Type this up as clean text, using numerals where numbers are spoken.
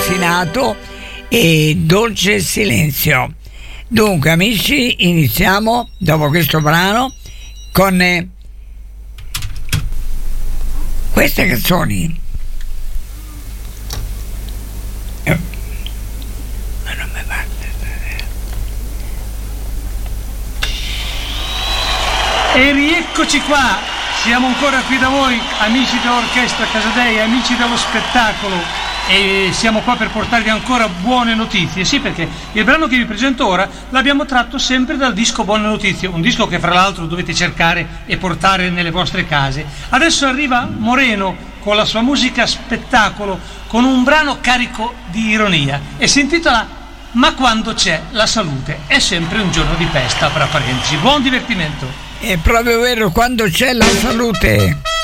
Calzinato e Dolce Silenzio. Dunque amici, iniziamo dopo questo brano con queste canzoni. Ma non mi parte. E rieccoci qua, siamo ancora qui da voi, amici dell'Orchestra Casadei, amici dello spettacolo, e siamo qua per portarvi ancora buone notizie. Sì, perché il brano che vi presento ora l'abbiamo tratto sempre dal disco Buone Notizie, un disco che fra l'altro dovete cercare e portare nelle vostre case. Adesso arriva Moreno con la sua musica spettacolo, con un brano carico di ironia e si intitola Ma quando c'è la salute è sempre un giorno di festa, tra parentesi. Buon divertimento. È proprio vero, quando c'è la salute.